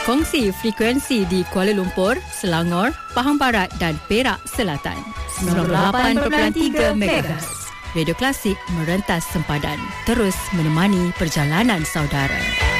berkongsi frekuensi di Kuala Lumpur, Selangor, Pahang Barat dan Perak Selatan. 98.3 MHz. Radio Klasik merentas sempadan, terus menemani perjalanan saudara.